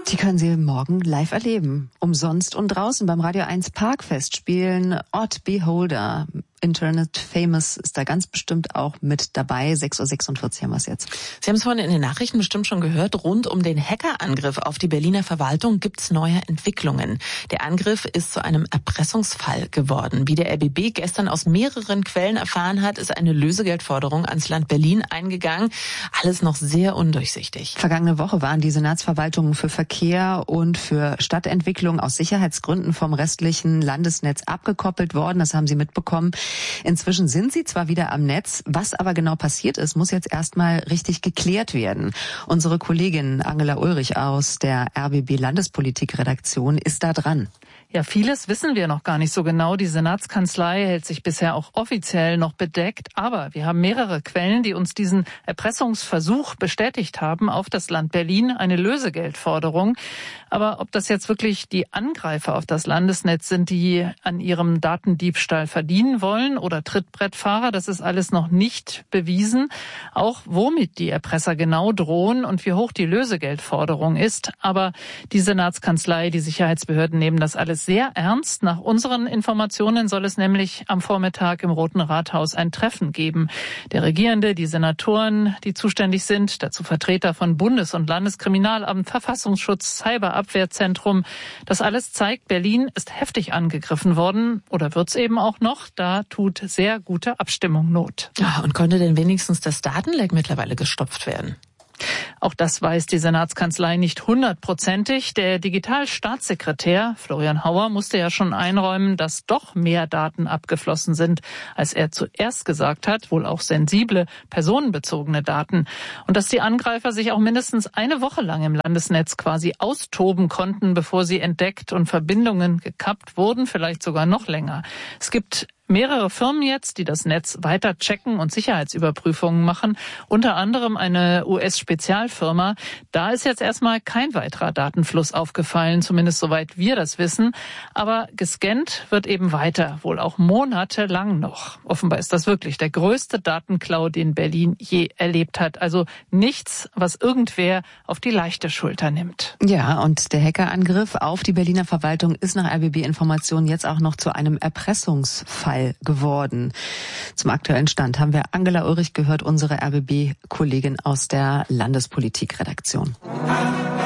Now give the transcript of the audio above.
Die können Sie morgen live erleben. Umsonst und draußen beim Radio 1 Parkfest spielen Odd Beholder. Internet Famous ist da ganz bestimmt auch mit dabei. 6.46 Uhr haben wir es jetzt. Sie haben es vorhin in den Nachrichten bestimmt schon gehört. Rund um den Hackerangriff auf die Berliner Verwaltung gibt's neue Entwicklungen. Der Angriff ist zu einem Erpressungsfall geworden. Wie der RBB gestern aus mehreren Quellen erfahren hat, ist eine Lösegeldforderung ans Land Berlin eingegangen. Alles noch sehr undurchsichtig. Vergangene Woche waren die Senatsverwaltungen für Verkehr und für Stadtentwicklung aus Sicherheitsgründen vom restlichen Landesnetz abgekoppelt worden. Das haben Sie mitbekommen. Inzwischen sind sie zwar wieder am Netz, was aber genau passiert ist, muss jetzt erstmal richtig geklärt werden. Unsere Kollegin Angela Ulrich aus der RBB Landespolitik-Redaktion ist da dran. Ja, vieles wissen wir noch gar nicht so genau. Die Senatskanzlei hält sich bisher auch offiziell noch bedeckt. Aber wir haben mehrere Quellen, die uns diesen Erpressungsversuch bestätigt haben auf das Land Berlin, eine Lösegeldforderung. Aber ob das jetzt wirklich die Angreifer auf das Landesnetz sind, die an ihrem Datendiebstahl verdienen wollen oder Trittbrettfahrer, das ist alles noch nicht bewiesen. Auch womit die Erpresser genau drohen und wie hoch die Lösegeldforderung ist. Aber die Senatskanzlei, die Sicherheitsbehörden nehmen das alles sehr ernst. Nach unseren Informationen soll es nämlich am Vormittag im Roten Rathaus ein Treffen geben. Der Regierende, die Senatoren, die zuständig sind, dazu Vertreter von Bundes- und Landeskriminalamt, Verfassungsschutz, Cyberabwehrzentrum. Das alles zeigt, Berlin ist heftig angegriffen worden oder wird's eben auch noch. Da tut sehr gute Abstimmung Not. Ja, und konnte denn wenigstens das Datenleck mittlerweile gestopft werden? Auch das weiß die Senatskanzlei nicht 100%. Der Digitalstaatssekretär Florian Hauer musste ja schon einräumen, dass doch mehr Daten abgeflossen sind, als er zuerst gesagt hat, wohl auch sensible, personenbezogene Daten. Und dass die Angreifer sich auch mindestens eine Woche lang im Landesnetz quasi austoben konnten, bevor sie entdeckt und Verbindungen gekappt wurden, vielleicht sogar noch länger. Es gibt mehrere Firmen jetzt, die das Netz weiter checken und Sicherheitsüberprüfungen machen, unter anderem eine US-Spezialfirma. Da ist jetzt erstmal kein weiterer Datenfluss aufgefallen, zumindest soweit wir das wissen. Aber gescannt wird eben weiter, wohl auch monatelang noch. Offenbar ist das wirklich der größte Datenklau, den Berlin je erlebt hat. Also nichts, was irgendwer auf die leichte Schulter nimmt. Ja, und der Hackerangriff auf die Berliner Verwaltung ist nach RBB-Informationen jetzt auch noch zu einem Erpressungsfall geworden. Zum aktuellen Stand haben wir Angela Ulrich gehört, unsere RBB-Kollegin aus der Landespolitik-Redaktion.